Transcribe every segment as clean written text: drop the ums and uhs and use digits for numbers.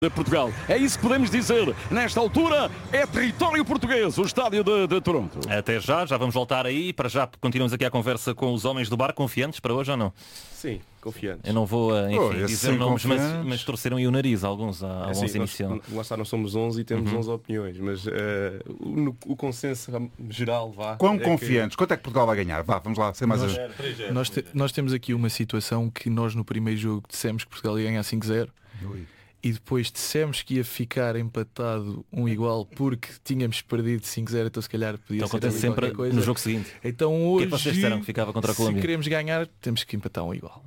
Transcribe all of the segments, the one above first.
de Portugal. É isso que podemos dizer. Nesta altura é território português, o estádio de Toronto. Até já vamos voltar aí. Para já continuamos aqui a conversa com os homens do bar. Confiantes para hoje ou não? Sim, confiantes. Eu não vou dizer nomes, mas torceram aí o nariz alguns inicial. Lá está, nós somos 11 e temos 11 opiniões, mas o consenso geral vá. Quão confiantes? Quanto é que Portugal vai ganhar? Vamos lá, sem mais nós temos aqui uma situação que nós no primeiro jogo dissemos que Portugal ia ganhar 5-0 e depois dissemos que ia ficar empatado igual porque tínhamos perdido 5-0, então se calhar podia ser acontece sempre coisa. No jogo seguinte. Então hoje, o que é que vocês disseram que ficava contra a Colômbia? Se queremos ganhar, temos que empatar igual.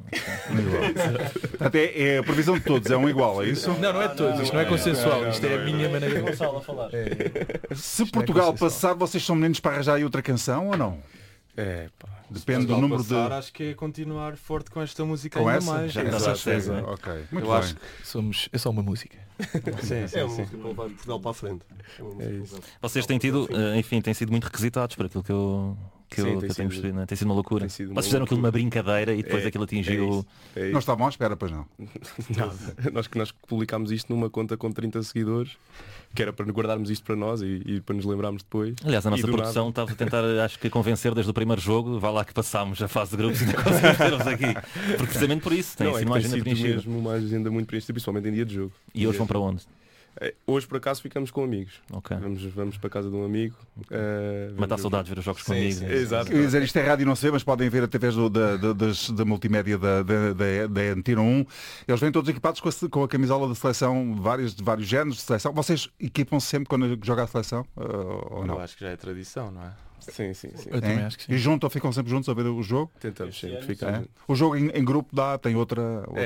Até é a previsão de todos, é igual, é isso? Não é de todos, isto não é consensual, isto é a minha maneira de falar. Se Portugal passar, vocês são meninos para arranjar aí outra canção ou não? Depende do número passar, acho que é continuar forte com esta música com ainda essa? mais. Ok, muito eu bem. acho que É só uma música. sim. É uma música para levar Portugal para a frente. Vocês têm tido, têm sido muito requisitados para aquilo que eu tenho percebido, né? Tem sido uma loucura. Vocês fizeram aquilo de uma brincadeira e depois aquilo atingiu. Não estavam à espera, pois não? Nós publicámos isto numa conta com 30 seguidores, que era para guardarmos isto para nós e para nos lembrarmos depois. Aliás, a nossa produção estava a tentar, acho que, convencer desde o primeiro jogo. Vá lá que passámos a fase de grupos e ainda conseguimos ter-vos aqui. Porque precisamente por isso tem sido uma agenda preenchida. Mesmo uma agenda muito preenchida, principalmente em dia de jogo. E hoje vão para onde? Hoje por acaso ficamos com amigos. Okay. Vamos para a casa de um amigo. Matar saudades de ver os jogos com amigos. Exato. Quer dizer, isto é rádio não se vê, mas podem ver através da multimédia da Antena 1. Eles vêm todos equipados com a camisola da seleção, de vários géneros de seleção. Vocês equipam-se sempre quando joga a seleção? Ou não? Eu acho que já é tradição, não é? Sim. Eu também acho que sim. E ficam sempre juntos a ver o jogo? Tentamos sempre ficar. O jogo em grupo tem outra.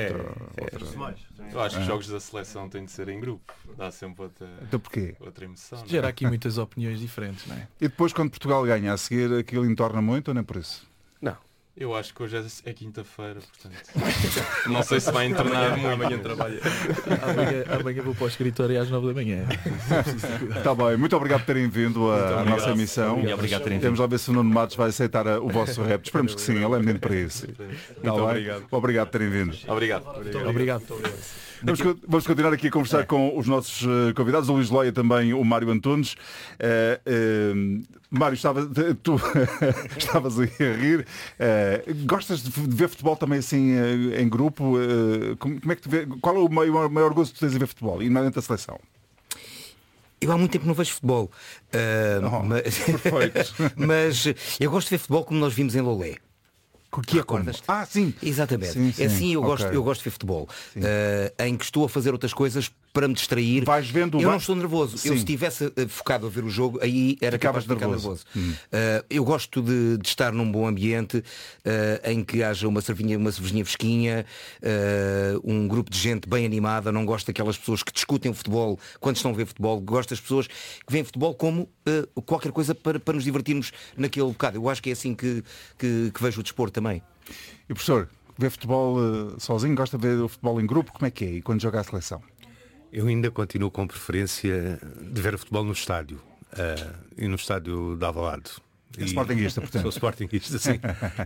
Eu acho que os jogos da seleção têm de ser em grupo. Dá sempre Então porquê? outra emoção. Gera aqui muitas opiniões diferentes, não é? E depois quando Portugal ganha a seguir, aquilo entorna muito ou nem por isso? Não. Eu acho que hoje é quinta-feira, portanto. Não sei se vai internar muito. Amanhã trabalha. Amanhã vou para o escritório às 9 da manhã. Está bem, muito obrigado por terem vindo à nossa emissão. Obrigado por terem vindo. Temos a ver se o Nuno Matos vai aceitar o vosso rap. Esperemos que sim, ele é menino para isso. Muito obrigado. Obrigado por terem vindo. Obrigado. Vamos continuar aqui a conversar com os nossos convidados, o Luís Loia, também o Mário Antunes. Mário, tu estavas aí a rir. Gostas de ver futebol também assim em grupo? Como é que tu vê? Qual é o maior gozo que tu tens em ver futebol? E na seleção? Eu há muito tempo não vejo futebol. Perfeito. Mas eu gosto de ver futebol como nós vimos em Lolé. Que é como? Sim. Exatamente. Sim. Assim eu Okay. gosto de ver futebol. Em que estou a fazer outras coisas para me distrair. Eu não estou nervoso. Sim. Eu se estivesse focado a ver o jogo, aí era capaz de ficar nervoso. Eu gosto de estar num bom ambiente em que haja uma cervejinha fresquinha, um grupo de gente bem animada. Não gosto daquelas pessoas que discutem o futebol quando estão a ver futebol. Gosto das pessoas que veem futebol como qualquer coisa para nos divertirmos naquele bocado. Eu acho que é assim que vejo o desporto também. E professor, vê futebol sozinho? Gosta de ver o futebol em grupo? Como é que é? E quando joga a seleção? Eu ainda continuo com preferência de ver o futebol no estádio. E no estádio de Alvalade. Sportinguista, portanto. Sou sportinguista, sim.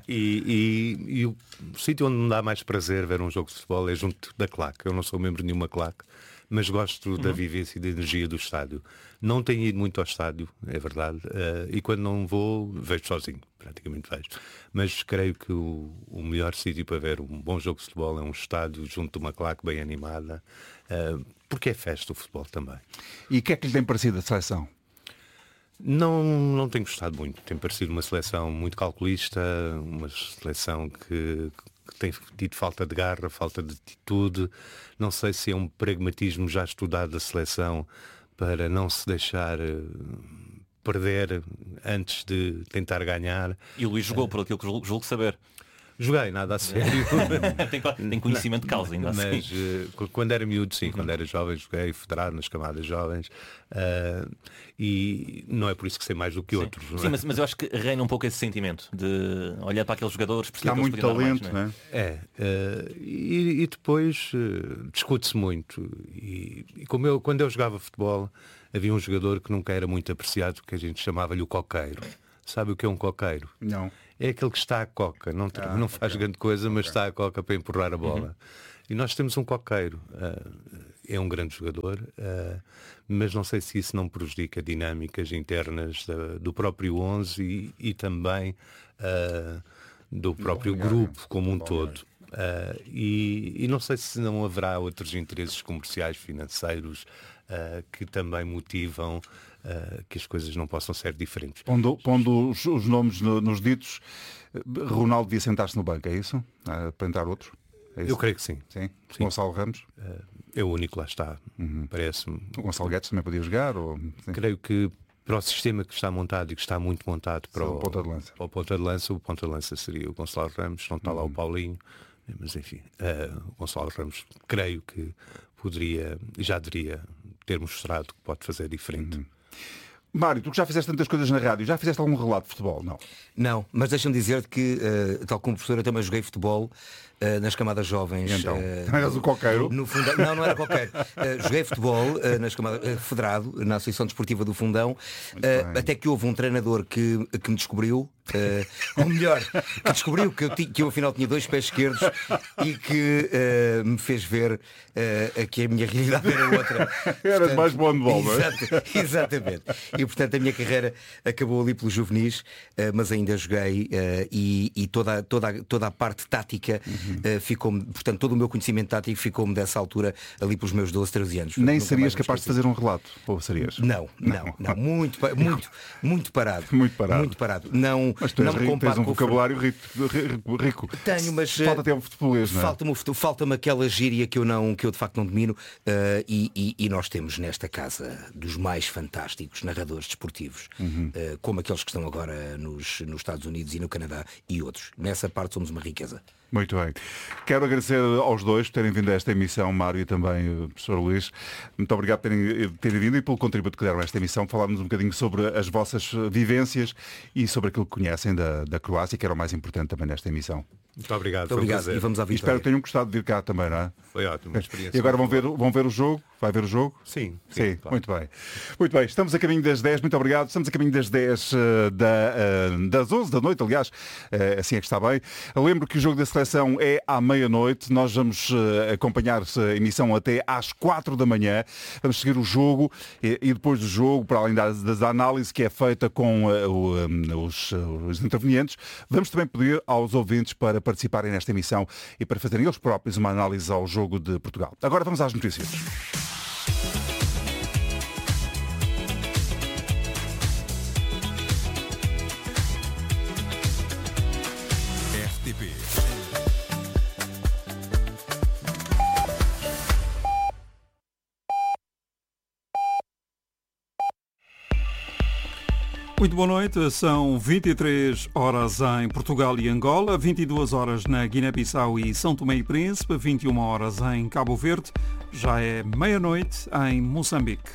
E o sítio onde me dá mais prazer ver um jogo de futebol é junto da claque. Eu não sou membro de nenhuma claque, mas gosto da vivência e da energia do estádio. Não tenho ido muito ao estádio, é verdade. E quando não vou, vejo sozinho. Praticamente vejo. Mas creio que o melhor sítio para ver um bom jogo de futebol é um estádio junto de uma claque bem animada. Porque é festa o futebol também. E o que é que lhe tem parecido a seleção? Não tenho gostado muito. Tem parecido uma seleção muito calculista, uma seleção que tem tido falta de garra, falta de atitude. Não sei se é um pragmatismo já estudado da seleção para não se deixar perder antes de tentar ganhar. E o Luís jogou, por aquilo que julgo saber. Joguei, nada a sério. Tem conhecimento de causa ainda assim. Mas quando era miúdo, sim, quando era jovem, joguei federado nas camadas jovens. E não é por isso que sei mais do que outros. Sim, mas eu acho que reina um pouco esse sentimento de olhar para aqueles jogadores, perceber há que eles muito podiam dar mais, talento, não é? não é? E depois discute-se muito. E quando eu jogava futebol, havia um jogador que nunca era muito apreciado, que a gente chamava-lhe o coqueiro. Sabe o que é um coqueiro? Não. É aquele que está à coca, não faz grande coisa, mas está à coca para empurrar a bola. E nós temos um coqueiro. é um grande jogador, mas não sei se isso não prejudica dinâmicas internas do próprio 11 e também do próprio grupo como um todo. E não sei se não haverá outros interesses comerciais, financeiros, que também motivam que as coisas não possam ser diferentes. Pondo os nomes nos ditos, Ronaldo devia sentar-se no banco, é isso? Para entrar outro? É isso? Eu creio que sim. Sim. Gonçalo Ramos? É o único, lá está. Parece-me. O Gonçalo Guedes também podia jogar? Creio que para o sistema que está montado e que está muito montado para o ponta de lança. Para o ponta de lança seria o Gonçalo Ramos, não está lá o Paulinho. Mas enfim, o Gonçalo Ramos creio que poderia, já deveria ter mostrado que pode fazer diferente. Mário, tu que já fizeste tantas coisas na rádio, já fizeste algum relato de futebol? Não. Não, mas deixa-me dizer que, tal como professor, eu também joguei futebol nas camadas jovens. Então, eras o coqueiro? No Fundão. Não era coqueiro. Joguei futebol nas camadas, federado, na Associação Desportiva do Fundão, até que houve um treinador que me descobriu, ou melhor, que descobriu que eu afinal tinha 2 pés esquerdos e que me fez ver que a minha realidade era outra. Eras mais bom de bola, não é? Exatamente. E portanto a minha carreira acabou ali pelos juvenis, mas ainda joguei e toda a parte tática ficou-me, portanto todo o meu conhecimento tático ficou-me dessa altura ali pelos meus 12, 13 anos. Nem serias capaz de fazer um relato? Ou serias? Não. Muito parado. Muito parado. Não, mas tu tens um vocabulário rico. Tenho, mas falta até o futebolês, não é? Falta-me aquela gíria que eu de facto não domino, e nós temos nesta casa dos mais fantásticos narradores desportivos, como aqueles que estão agora nos Estados Unidos e no Canadá e outros. Nessa parte somos uma riqueza. Muito bem. Quero agradecer aos dois por terem vindo a esta emissão, Mário e também o professor Luís. Muito obrigado por terem vindo e pelo contributo que deram a esta emissão. Falámos um bocadinho sobre as vossas vivências e sobre aquilo que conhecem da Croácia, que era o mais importante também nesta emissão. Muito obrigado. Muito obrigado. E vamos à vitória. Espero que tenham gostado de vir cá também, não é? Foi ótimo. E agora vão ver o jogo? Vai ver o jogo? Sim. Claro. Muito bem. Estamos a caminho das 10. Muito obrigado. Estamos a caminho das 10 das 11 da noite, aliás. Assim é que está bem. Eu lembro que o jogo da seleção é à meia-noite. Nós vamos acompanhar a emissão até às 4 da manhã. Vamos seguir o jogo e depois do jogo, para além das análises que é feita com os intervenientes, vamos também pedir aos ouvintes para participarem nesta emissão e para fazerem eles próprios uma análise ao jogo de Portugal. Agora vamos às notícias. Muito boa noite, são 23 horas em Portugal e Angola, 22 horas na Guiné-Bissau e São Tomé e Príncipe, 21 horas em Cabo Verde, já é meia-noite em Moçambique.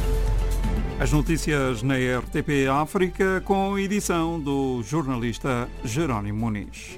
As notícias na RTP África com edição do jornalista Jerónimo Muniz.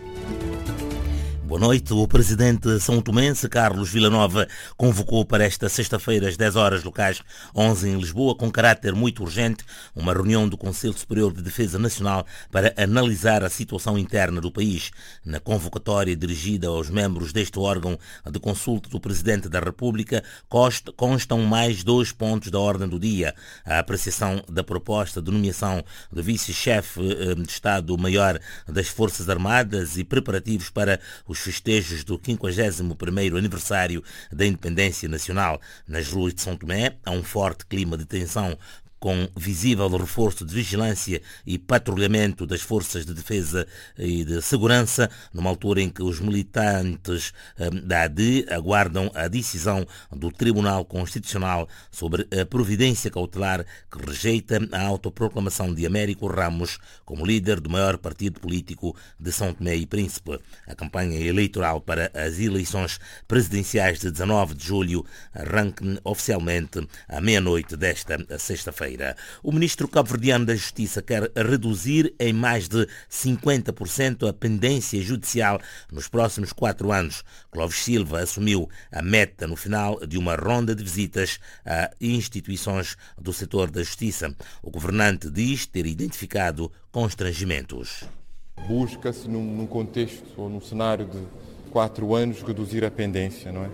Boa noite. O presidente são-tomense, Carlos Villanova, convocou para esta sexta-feira, às 10 horas locais, 11 em Lisboa, com caráter muito urgente, uma reunião do Conselho Superior de Defesa Nacional para analisar a situação interna do país. Na convocatória dirigida aos membros deste órgão de consulta do Presidente da República, constam mais 2 pontos da ordem do dia. A apreciação da proposta de nomeação de vice-chefe de Estado-Maior das Forças Armadas e preparativos para os festejos do 51º aniversário da independência nacional. Nas ruas de São Tomé há um forte clima de tensão, com visível reforço de vigilância e patrulhamento das forças de defesa e de segurança, numa altura em que os militantes da AD aguardam a decisão do Tribunal Constitucional sobre a providência cautelar que rejeita a autoproclamação de Américo Ramos como líder do maior partido político de São Tomé e Príncipe. A campanha eleitoral para as eleições presidenciais de 19 de julho arranca oficialmente à meia-noite desta sexta-feira. O ministro cabo-verdiano da Justiça quer reduzir em mais de 50% a pendência judicial nos próximos 4 anos. Clóvis Silva assumiu a meta no final de uma ronda de visitas a instituições do setor da Justiça. O governante diz ter identificado constrangimentos. Busca-se num contexto ou num cenário de 4 anos reduzir a pendência, não é?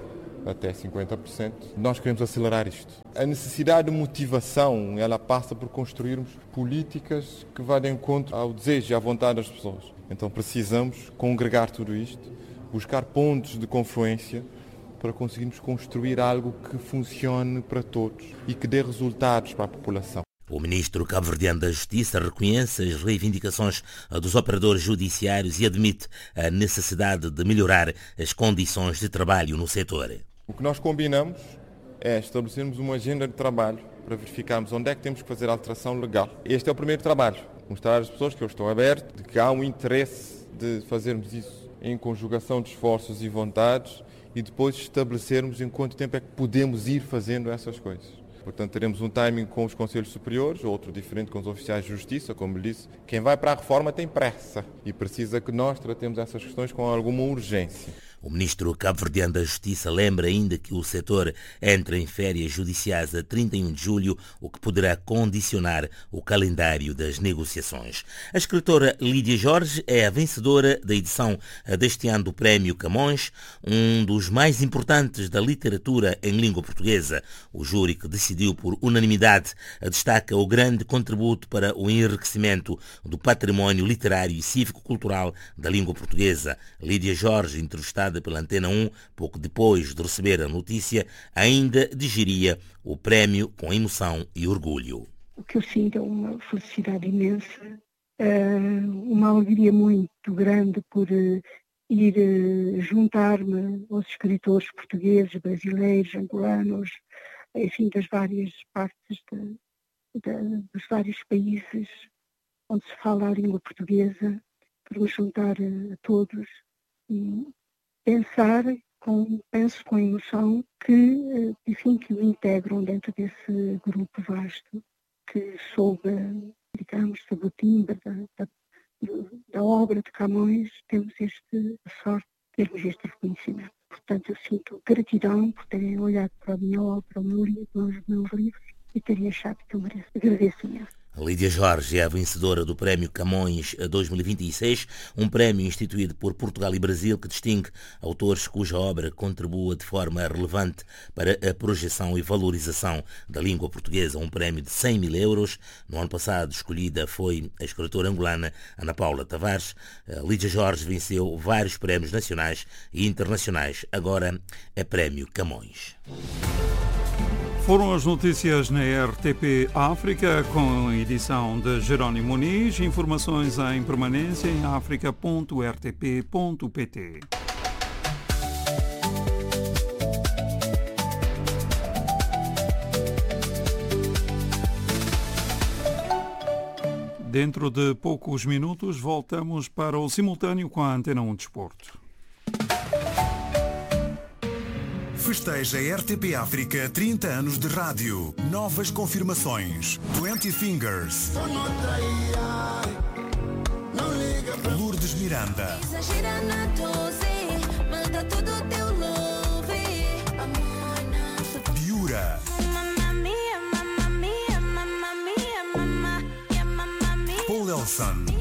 até 50%. Nós queremos acelerar isto. A necessidade de motivação, ela passa por construirmos políticas que vá de encontro ao desejo e à vontade das pessoas. Então precisamos congregar tudo isto, buscar pontos de confluência para conseguirmos construir algo que funcione para todos e que dê resultados para a população. O ministro cabo-verdiano da Justiça reconhece as reivindicações dos operadores judiciários e admite a necessidade de melhorar as condições de trabalho no setor. O que nós combinamos é estabelecermos uma agenda de trabalho para verificarmos onde é que temos que fazer a alteração legal. Este é o primeiro trabalho. Mostrar às pessoas que eu estou aberto, de que há um interesse de fazermos isso em conjugação de esforços e vontades e depois estabelecermos em quanto tempo é que podemos ir fazendo essas coisas. Portanto, teremos um timing com os conselhos superiores, outro diferente com os oficiais de justiça, como lhe disse. Quem vai para a reforma tem pressa e precisa que nós tratemos essas questões com alguma urgência. O ministro cabo-verdiano da Justiça lembra ainda que o setor entra em férias judiciais a 31 de julho, o que poderá condicionar o calendário das negociações. A escritora Lídia Jorge é a vencedora da edição deste ano do Prémio Camões, um dos mais importantes da literatura em língua portuguesa. O júri, que decidiu por unanimidade, destaca o grande contributo para o enriquecimento do património literário e cívico-cultural da língua portuguesa. Lídia Jorge, entrevistada pela Antena 1, pouco depois de receber a notícia, ainda digeria o prémio com emoção e orgulho. O que eu sinto é uma felicidade imensa, uma alegria muito grande por ir juntar-me aos escritores portugueses, brasileiros, angolanos, enfim, das várias partes dos vários países onde se fala a língua portuguesa, por me juntar a todos e penso com emoção que, enfim, que me integram dentro desse grupo vasto que soube, digamos, sob o timbre da obra de Camões, temos a sorte de termos este reconhecimento. Portanto, eu sinto gratidão por terem olhado para a minha obra, para os meus livros e terem achado que eu mereço. Agradeço imenso. Lídia Jorge é a vencedora do Prémio Camões 2026, um prémio instituído por Portugal e Brasil que distingue autores cuja obra contribua de forma relevante para a projeção e valorização da língua portuguesa, um prémio de 100 mil euros. No ano passado, escolhida foi a escritora angolana Ana Paula Tavares. Lídia Jorge venceu vários prémios nacionais e internacionais. Agora é Prémio Camões. Foram as notícias na RTP África, com a edição de Jerónimo Muniz. Informações em permanência em africa.rtp.pt. Dentro de poucos minutos voltamos para o simultâneo com a Antena 1 Desporto. Festeja RTP África 30 anos de rádio. Novas confirmações. 20 Fingers. Lourdes Miranda. Biura. Paul Elson.